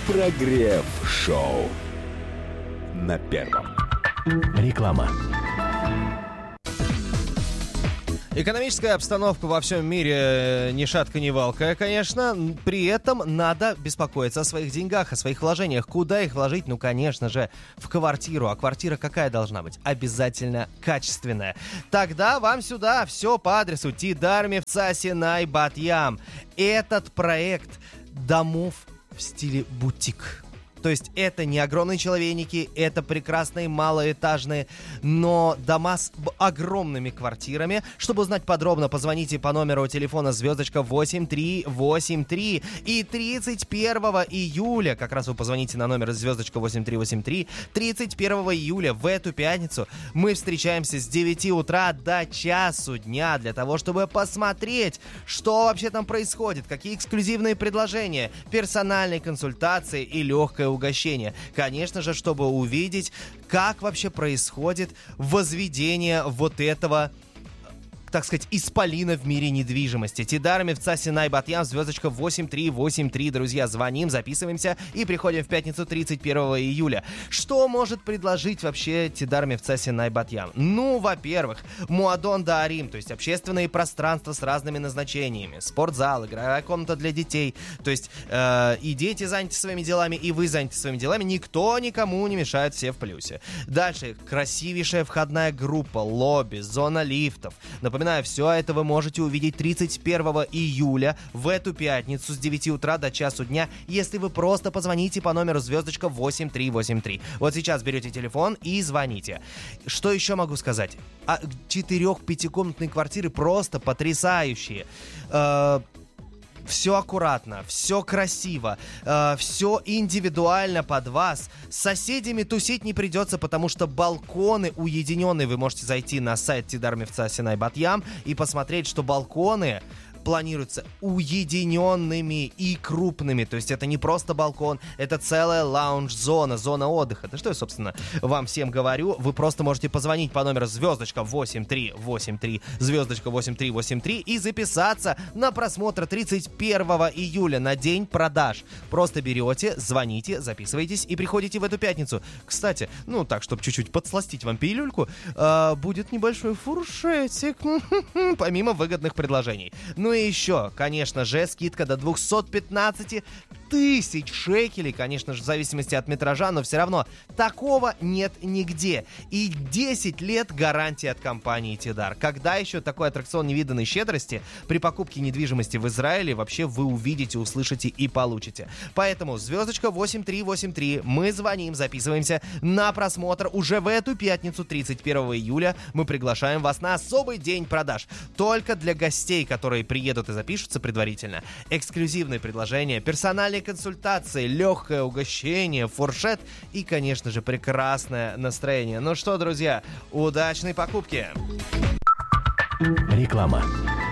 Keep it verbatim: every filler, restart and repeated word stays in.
Прогрев-шоу на первом. Реклама. Экономическая обстановка во всем мире ни шатка, ни валка, конечно. При этом надо беспокоиться о своих деньгах, о своих вложениях. Куда их вложить? Ну, конечно же, в квартиру. А квартира какая должна быть? Обязательно качественная. Тогда вам сюда все по адресу Тидар-Мевца Синай Бат-Ям. Этот проект домов в стиле бутик. То есть это не огромные человейники, это прекрасные малоэтажные, но дома с огромными квартирами. Чтобы узнать подробно, позвоните по номеру телефона звездочка восемь три восемь три. И тридцать первого июля, как раз вы позвоните на номер звездочка восемь три восемь три, тридцать первого июля в эту пятницу мы встречаемся с девяти утра до часу дня для того, чтобы посмотреть, что вообще там происходит, какие эксклюзивные предложения, персональные консультации и легкое угощение. Конечно же, чтобы увидеть, как вообще происходит возведение вот этого, так сказать, исполина в мире недвижимости. Тидар-Мевца Синай Бат-Ям, звездочка восемь три восемь три. Друзья, звоним, записываемся и приходим в пятницу тридцать первого июля. Что может предложить вообще Тидар-Мевца Синай Бат-Ям? Ну, во-первых, Муадон Даарим, то есть общественные пространства с разными назначениями. Спортзал, игровая комната для детей. То есть э, и дети заняты своими делами, и вы заняты своими делами. Никто никому не мешает, все в плюсе. Дальше, красивейшая входная группа, лобби, зона лифтов. Напоминаю, все это вы можете увидеть тридцать первого июля в эту пятницу с девяти утра до часу дня, если вы просто позвоните по номеру звездочка восемь три восемь три. Вот сейчас берете телефон и звоните. Что еще могу сказать? А, четырех-пятикомнатные квартиры просто потрясающие. Э- Все аккуратно, все красиво, э, все индивидуально под вас. С соседями тусить не придется, потому что балконы уединенные. Вы можете зайти на сайт Тидар-Мевца Синай Бат-Ям и посмотреть, что балконы планируются уединенными и крупными. То есть это не просто балкон, это целая лаунж-зона, зона отдыха. Да что я, собственно, вам всем говорю. Вы просто можете позвонить по номеру звездочка восемь три восемь три, звездочка восемь три восемь три и записаться на просмотр тридцать первого июля на день продаж. Просто берете, звоните, записывайтесь и приходите в эту пятницу. Кстати, ну так, чтобы чуть-чуть подсластить вам пилюльку, э, будет небольшой фуршетик, помимо выгодных предложений. Ну и еще, конечно же, скидка до двести пятнадцать тысяч шекелей, конечно же, в зависимости от метража, но все равно такого нет нигде. И десять лет гарантии от компании Тидар. Когда еще такой аттракцион невиданной щедрости при покупке недвижимости в Израиле вообще вы увидите, услышите и получите. Поэтому звездочка восемь три восемь три, мы звоним, записываемся на просмотр уже в эту пятницу, тридцать первого июля. Мы приглашаем вас на особый день продаж. Только для гостей, которые приедут и запишутся предварительно. Эксклюзивные предложения, персональные консультации, легкое угощение, фуршет и, конечно же, прекрасное настроение. Ну что, друзья, удачной покупки! Реклама.